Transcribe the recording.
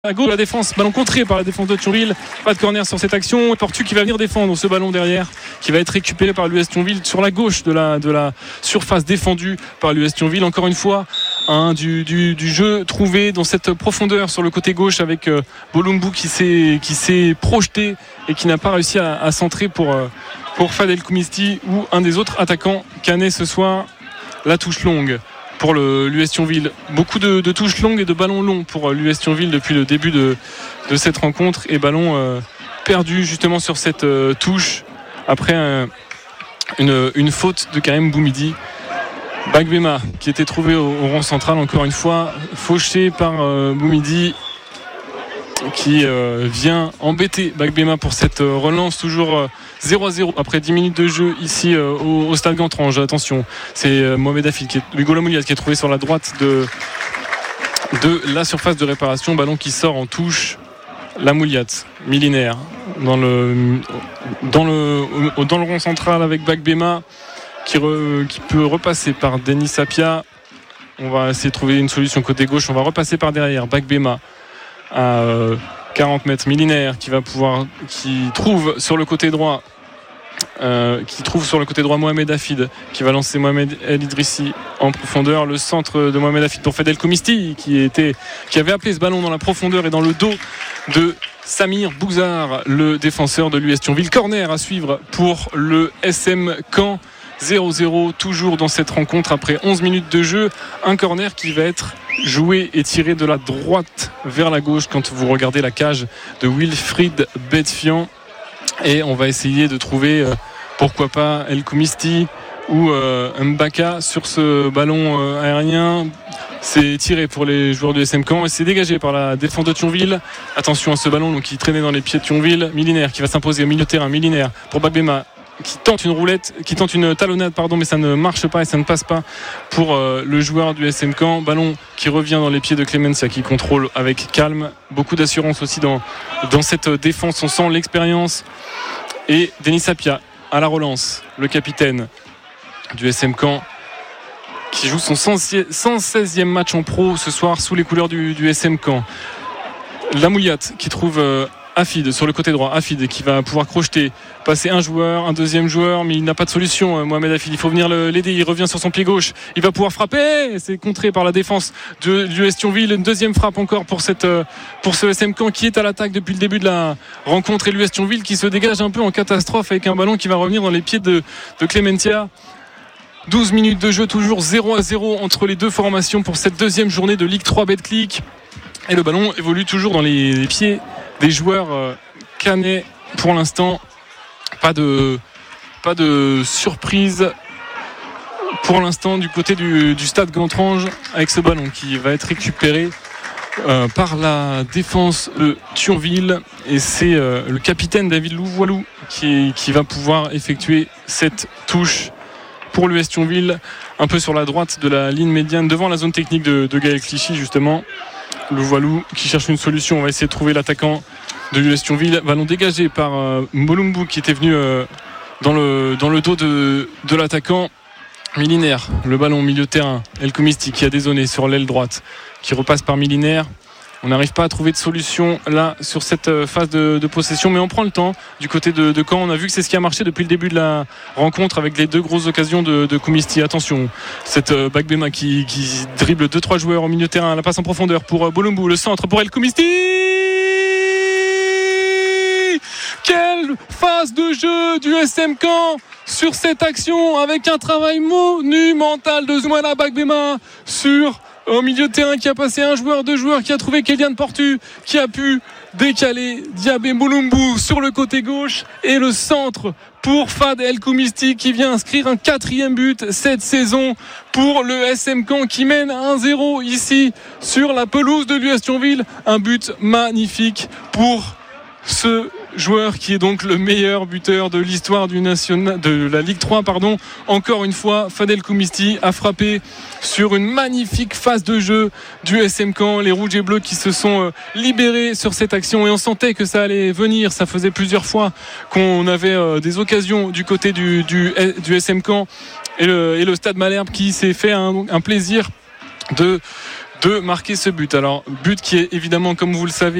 À gauche, la défense, ballon contré par la défense de Thionville. Pas de corner sur cette action. Portu qui va venir défendre ce ballon derrière, qui va être récupéré par l'US Thionville sur la gauche de la surface défendue par l'US Thionville. Encore une fois, du jeu trouvé dans cette profondeur sur le côté gauche avec Bolumbu qui s'est projeté et qui n'a pas réussi à centrer pour Fadel Koumisti ou un des autres attaquants canet ce soir. La touche longue pour l'US Thionville. Beaucoup de touches longues et de ballons longs pour l'US Thionville depuis le début de cette rencontre, et ballon perdu justement sur cette touche après une faute de Karim Boumidi. Bagbema qui était trouvé au rond central, encore une fois fauché par Boumidi, qui vient embêter Bagbema pour cette relance. Toujours 0-0 après 10 minutes de jeu ici au stade Gantrange. Attention, c'est Mohamed Hafid, Hugo Lamouliat qui est trouvé sur la droite de la surface de réparation. Ballon qui sort en touche. Lamouliat, millénaire dans le rond central avec Bagbema qui peut repasser par Denis Sapia. On va essayer de trouver une solution côté gauche. On va repasser par derrière. Bagbema à 40 mètres, millénaire qui trouve sur le côté droit Mohamed Hafid, qui va lancer Mohamed El Idrissi en profondeur. Le centre de Mohamed Hafid pour Fadel Koumisti qui avait appelé ce ballon dans la profondeur et dans le dos de Samir Bouzar, le défenseur de l'US Thionville. Corner à suivre pour le SM Caen. 0-0 toujours dans cette rencontre après 11 minutes de jeu. Un corner qui va être joué et tiré de la droite vers la gauche quand vous regardez la cage de Wilfried Betfian. Et on va essayer de trouver pourquoi pas El Koumisti ou Mbaka sur ce ballon aérien. C'est tiré pour les joueurs du SM Caen et c'est dégagé par la défense de Thionville. Attention à ce ballon qui traînait dans les pieds de Thionville. Millénaire qui va s'imposer au milieu de terrain. Millénaire pour Bagbema qui tente une talonnade, mais ça ne marche pas et ça ne passe pas pour le joueur du SM Caen. Ballon qui revient dans les pieds de Clemencia qui contrôle avec calme. Beaucoup d'assurance aussi dans cette défense. On sent l'expérience. Et Denis Sapia à la relance, le capitaine du SM Caen qui joue son 116e match en pro ce soir sous les couleurs du SM Caen. Lamouliat qui trouve Hafid sur le côté droit. Hafid qui va pouvoir crocheter, passer un deuxième joueur, mais il n'a pas de solution. Mohamed Hafid, il faut venir l'aider. Il revient sur son pied gauche. Il va pouvoir frapper. C'est contré par la défense de l'US Thionville. Une deuxième frappe encore pour ce SM Caen qui est à l'attaque depuis le début de la rencontre, et l'US Thionville qui se dégage un peu en catastrophe avec un ballon qui va revenir dans les pieds de Clementia. 12 minutes de jeu, toujours 0-0 entre les deux formations pour cette deuxième journée de Ligue 3 Betclic. Et le ballon évolue toujours dans les pieds des joueurs canets pour l'instant. Pas de surprise pour l'instant du côté du stade Gantrange avec ce ballon qui va être récupéré par la défense de Thionville, et c'est le capitaine David Louvoilou qui va pouvoir effectuer cette touche pour l'US Thionville, un peu sur la droite de la ligne médiane devant la zone technique de Gaël Clichy justement. Louvoilou qui cherche une solution. On va essayer de trouver l'attaquant de l'US Thionville. Ballon dégagé par Bolumbu qui était venu dans le dos de l'attaquant. Millénaire, le ballon au milieu de terrain. El Koumisti qui a dézonné sur l'aile droite, qui repasse par Millénaire. On n'arrive pas à trouver de solution là sur cette phase de possession, mais on prend le temps du côté de Caen. On a vu que c'est ce qui a marché depuis le début de la rencontre avec les deux grosses occasions de Koumisti. Attention, cette Bagbema qui dribble 2-3 joueurs au milieu de terrain. La passe en profondeur pour Bolumbu, le centre pour El Koumisti. Quelle phase de jeu du SM Caen sur cette action, avec un travail monumental de Zoumana Bagbema au milieu de terrain, qui a passé deux joueurs, qui a trouvé Kélian Portu, qui a pu décaler Diabé Bolumbu sur le côté gauche, et le centre pour Fadel Koumisti qui vient inscrire un 4e but cette saison pour le SM Caen qui mène 1-0 ici sur la pelouse de l'US Thionville. Un but magnifique pour ce joueur qui est donc le meilleur buteur de l'histoire de la Ligue 3. Encore une fois, Fadel Koumisti a frappé sur une magnifique phase de jeu du SM Caen. Les rouges et bleus qui se sont libérés sur cette action, et on sentait que ça allait venir. Ça faisait plusieurs fois qu'on avait des occasions du côté du SM Caen, et le Stade Malherbe qui s'est fait un plaisir de de marquer ce but. Alors but qui est évidemment, comme vous le savez,